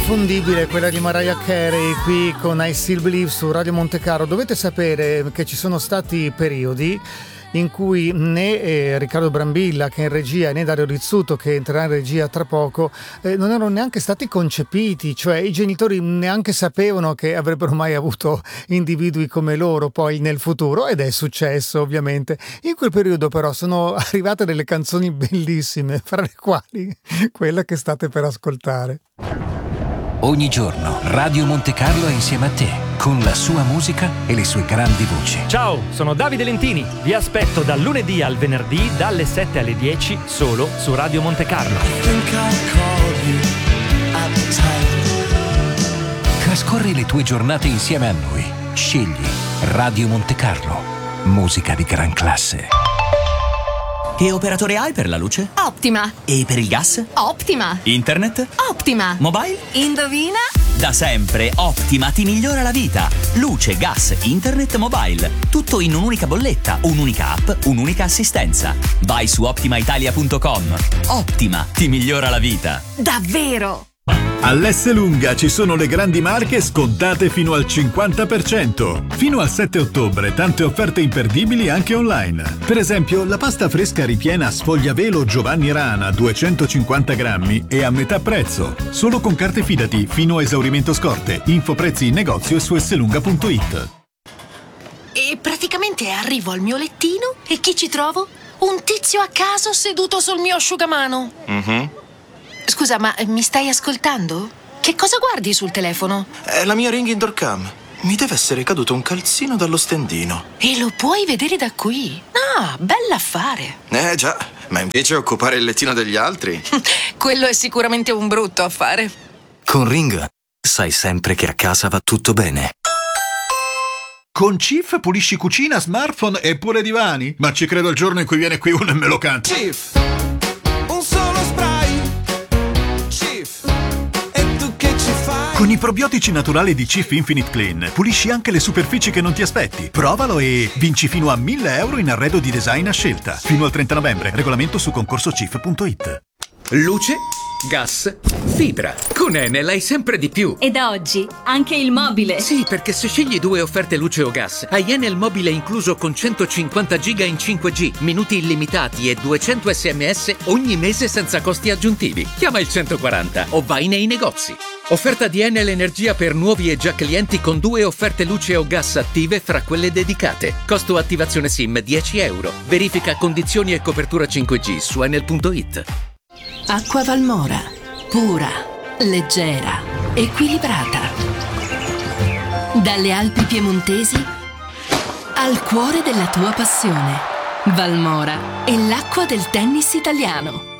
inconfondibile, quella di Mariah Carey qui con I Still Believe su Radio Montecarlo. Dovete sapere che ci sono stati periodi in cui né Riccardo Brambilla che è in regia né Dario Rizzuto che entrerà in regia tra poco non erano neanche stati concepiti, cioè i genitori neanche sapevano che avrebbero mai avuto individui come loro poi nel futuro, ed è successo ovviamente. In quel periodo però sono arrivate delle canzoni bellissime, fra le quali quella che state per ascoltare. Ogni giorno Radio Montecarlo è insieme a te, con la sua musica e le sue grandi voci. Ciao, sono Davide Lentini. Vi aspetto dal lunedì al venerdì dalle 7 alle 10 solo su Radio Montecarlo. Trascorri le tue giornate insieme a noi. Scegli Radio Montecarlo, musica di gran classe. Che operatore hai per la luce? Optima. E per il gas? Ottima. Internet? Ottima. Mobile? Indovina? Da sempre Optima ti migliora la vita. Luce, gas, internet, mobile. Tutto in un'unica bolletta, un'unica app, un'unica assistenza. Vai su optimaitalia.com. Optima ti migliora la vita. Davvero? All'Esselunga ci sono le grandi marche scontate fino al 50%. Fino al 7 ottobre tante offerte imperdibili anche online. Per esempio la pasta fresca ripiena Sfogliavelo Giovanni Rana 250 grammi è a metà prezzo. Solo con carte Fidati fino a esaurimento scorte. Info prezzi in negozio e su esselunga.it. E praticamente arrivo al mio lettino e chi ci trovo? Un tizio a caso seduto sul mio asciugamano. Scusa, ma mi stai ascoltando? Che cosa guardi sul telefono? È la mia Ring Indoor Cam. Mi deve essere caduto un calzino dallo stendino. E lo puoi vedere da qui? Ah, bell'affare. Già, ma invece occupare il lettino degli altri? Quello è sicuramente un brutto affare. Con Ring sai sempre che a casa va tutto bene. Con Cif pulisci cucina, smartphone e pure divani? Ma ci credo il giorno in cui viene qui uno e me lo canta. Cif, un solo spray. Cif, e tu che ci fai? Con i probiotici naturali di Cif Infinite Clean pulisci anche le superfici che non ti aspetti. Provalo e vinci fino a 1.000 euro in arredo di design a scelta. Fino al 30 novembre. Regolamento su concorsocif.it. Luce, gas, fibra. Con Enel hai sempre di più. E da oggi anche il mobile. Sì, perché se scegli 2 offerte luce o gas, hai Enel mobile incluso con 150 giga in 5G, minuti illimitati e 200 SMS ogni mese senza costi aggiuntivi. Chiama il 140 o vai nei negozi. Offerta di Enel Energia per nuovi e già clienti con 2 offerte luce o gas attive fra quelle dedicate. Costo attivazione SIM 10 euro. Verifica condizioni e copertura 5G su enel.it. Acqua Valmora, pura, leggera, equilibrata. Dalle Alpi piemontesi al cuore della tua passione. Valmora è l'acqua del tennis italiano.